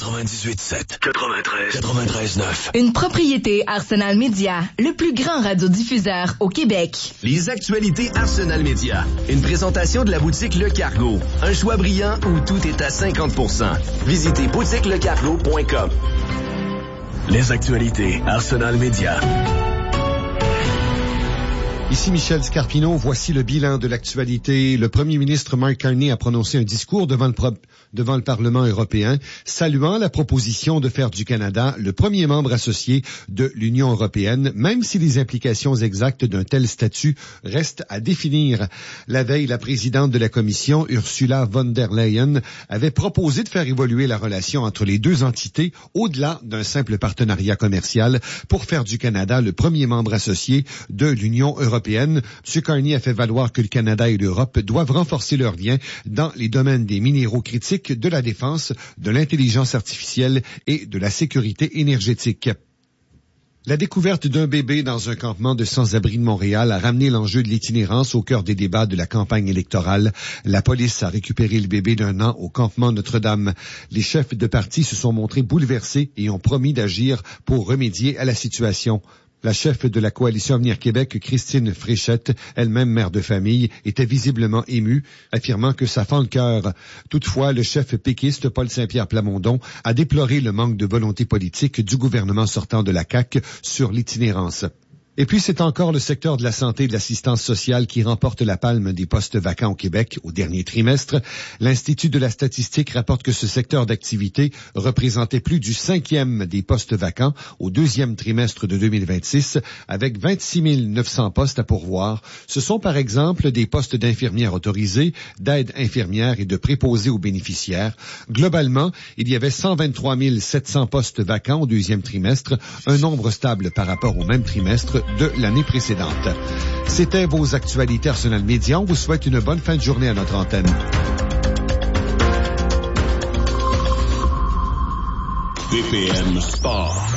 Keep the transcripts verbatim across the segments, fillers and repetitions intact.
quatre-vingt-dix-huit sept, quatre-vingt-treize, quatre-vingt-treize neuf. Une propriété Arsenal Média, le plus grand radiodiffuseur au Québec. Les actualités Arsenal Média. Une présentation de la boutique Le Cargo. Un choix brillant où tout est à cinquante pour cent. Visitez boutique le cargo point com. Les actualités Arsenal Média. Ici Michel Scarpino, voici le bilan de l'actualité. Le premier ministre Mark Carney a prononcé un discours devant le, pro- devant le Parlement européen, saluant la proposition de faire du Canada le premier membre associé de l'Union européenne, même si les implications exactes d'un tel statut restent à définir. La veille, la présidente de la Commission, Ursula von der Leyen, avait proposé de faire évoluer la relation entre les deux entités au-delà d'un simple partenariat commercial pour faire du Canada le premier membre associé de l'Union européenne. M. Carney a fait valoir que le Canada et l'Europe doivent renforcer leurs liens dans les domaines des minéraux critiques, de la défense, de l'intelligence artificielle et de la sécurité énergétique. La découverte d'un bébé dans un campement de sans-abri de Montréal a ramené l'enjeu de l'itinérance au cœur des débats de la campagne électorale. La police a récupéré le bébé d'un an au campement Notre-Dame. Les chefs de parti se sont montrés bouleversés et ont promis d'agir pour remédier à la situation. La chef de la coalition Avenir Québec, Christine Fréchette, elle-même mère de famille, était visiblement émue, affirmant que ça fend le cœur. Toutefois, le chef péquiste, Paul Saint-Pierre Plamondon, a déploré le manque de volonté politique du gouvernement sortant de la C A Q sur l'itinérance. Et puis, c'est encore le secteur de la santé et de l'assistance sociale qui remporte la palme des postes vacants au Québec au dernier trimestre. L'Institut de la statistique rapporte que ce secteur d'activité représentait plus du cinquième des postes vacants au deuxième trimestre de deux mille vingt-six, avec vingt-six mille neuf cents postes à pourvoir. Ce sont par exemple des postes d'infirmières autorisées, d'aides infirmières et de préposés aux bénéficiaires. Globalement, il y avait cent vingt-trois mille sept cents postes vacants au deuxième trimestre, un nombre stable par rapport au même trimestre de l'année précédente. C'était vos actualités Arsenal Média. On vous souhaite une bonne fin de journée à notre antenne. B P M Sport.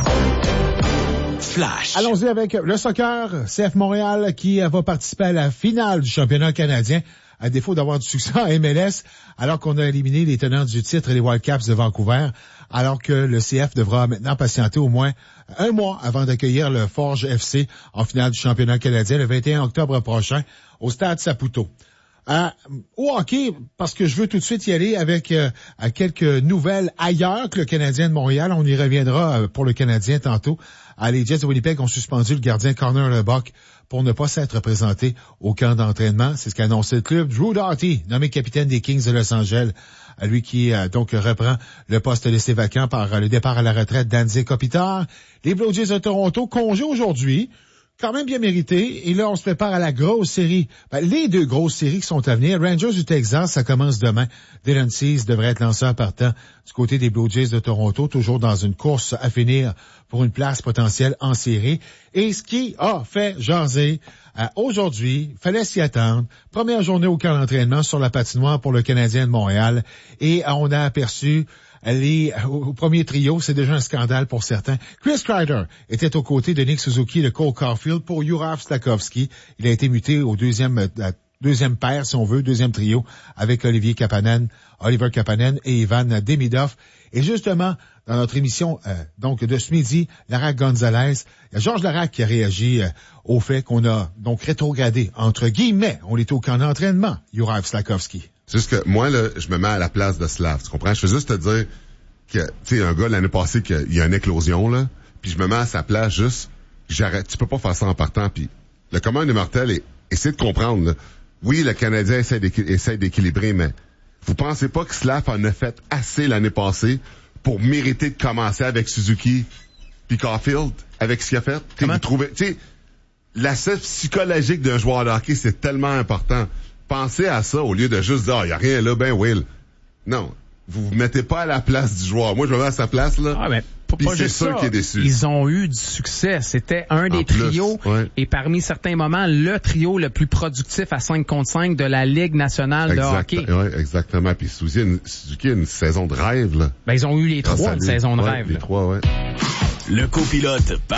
Flash. Allons-y avec le soccer. C F Montréal qui va participer à la finale du championnat canadien, à défaut d'avoir du succès en M L S, alors qu'on a éliminé les tenants du titre, les Whitecaps de Vancouver, alors que le C F devra maintenant patienter au moins un mois avant d'accueillir le Forge F C en finale du championnat canadien le vingt et un octobre prochain au Stade Saputo. Euh, au hockey, parce que je veux tout de suite y aller avec euh, à quelques nouvelles ailleurs que le Canadien de Montréal. On y reviendra euh, pour le Canadien tantôt. Ah, les Jets de Winnipeg ont suspendu le gardien Connor Lebock pour ne pas s'être présenté au camp d'entraînement. C'est ce qu'a annoncé le club. Drew Doughty, nommé capitaine des Kings de Los Angeles, lui qui euh, donc reprend le poste laissé vacant par euh, le départ à la retraite d'Anze Kopitar. Les Blue Jays de Toronto, congé aujourd'hui, quand même bien mérité. Et là, on se prépare à la grosse série. Ben, les deux grosses séries qui sont à venir. Rangers du Texas, ça commence demain. Dylan Cease devrait être lanceur partant du côté des Blue Jays de Toronto, toujours dans une course à finir pour une place potentielle en série. Et ce qui a fait jaser euh, aujourd'hui, fallait s'y attendre. Première journée au camp d'entraînement sur la patinoire pour le Canadien de Montréal. Et euh, on a aperçu les, au premier trio, c'est déjà un scandale pour certains. Chris Kreider était aux côtés de Nick Suzuki et de Cole Caulfield pour Juraj Slafkovský. Il a été muté au deuxième, la deuxième paire, si on veut, deuxième trio, avec Olivier Kapanen, Oliver Kapanen et Ivan Demidov. Et justement, dans notre émission euh, donc de ce midi, Larac Gonzalez, il y a Georges Larac qui a réagi euh, au fait qu'on a donc rétrogradé, entre guillemets, on était au camp d'entraînement, Juraj Slafkovský. C'est juste que moi, là, je me mets à la place de Slav, tu comprends? Je veux juste te dire que, tu sais, un gars l'année passée, qu'il y a une éclosion, là, puis je me mets à sa place juste, j'arrête, tu peux pas faire ça en partant, puis le commun des mortels, est, essaie de comprendre, là. Oui, le Canadien essaie, essaie d'équilibrer, mais vous pensez pas que Slav en a fait assez l'année passée pour mériter de commencer avec Suzuki puis Caulfield, avec ce qu'il a fait? Comment vous trouvez, tu sais, l'aspect psychologique d'un joueur de hockey, c'est tellement important. Pensez à ça au lieu de juste dire, ah, oh, y a rien là, ben Will. Non. Vous vous mettez pas à la place du joueur. Moi, je me mets à sa place, là. Ah, mais pas, pas c'est juste sûr ça. qu'il est déçu. Ils ont eu du succès. C'était un des en plus, trios. Ouais. Et parmi certains moments, le trio le plus productif à cinq contre cinq de la Ligue nationale exact, de hockey. Oui, exactement. Puis Suzuki a une, Suzuki a une saison de rêve, là. Ben, ils ont eu les trois une saison de ouais, rêve. Les là. trois, ouais. Le copilote